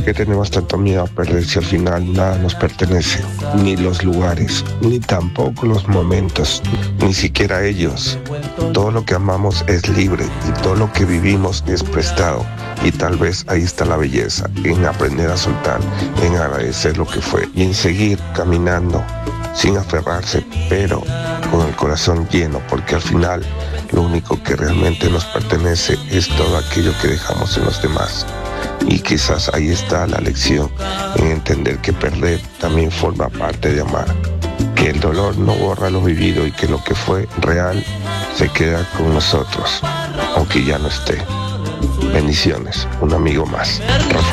qué tenemos tanto miedo a perder si al final nada nos pertenece? Ni los lugares, ni tampoco los momentos, ni siquiera ellos. Todo lo que amamos es libre y todo lo que vivimos es prestado. Y tal vez ahí está la belleza, en aprender a soltar, en agradecer lo que fue y en seguir caminando sin aferrarse, pero con el corazón lleno, porque al final lo único que realmente nos pertenece es todo aquello que dejamos en los demás. Y quizás ahí está la lección, en entender que perder también forma parte de amar, que el dolor no borra lo vivido y que lo que fue real se queda con nosotros, aunque ya no esté. Bendiciones, un amigo más, Rafael.